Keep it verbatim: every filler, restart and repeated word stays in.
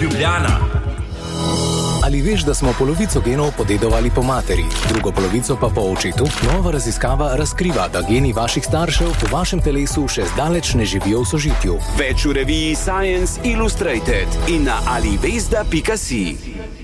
Ljubljana. Ali veš, da smo polovico genov podedovali po materi, drugo polovico pa po očetu? Nova raziskava razkriva, da geni vaših staršev v vašem telesu še zdaleč ne živijo v sožitju. Več v reviji Science Illustrated in na alivesda pika si.